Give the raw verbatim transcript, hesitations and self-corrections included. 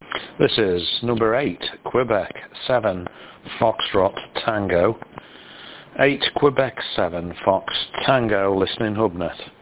This is number eight, Quebec seven, Foxtrot Tango. eight, Quebec seven, Fox Tango, listening HubNet.